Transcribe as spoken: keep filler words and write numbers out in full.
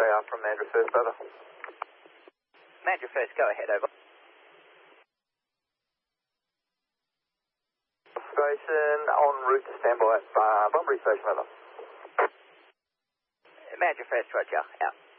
They are from Mandra First, over. Mandra First, go ahead, over. Station en route to standby at uh, Bunbury Station, over. Mandra First, roger, out.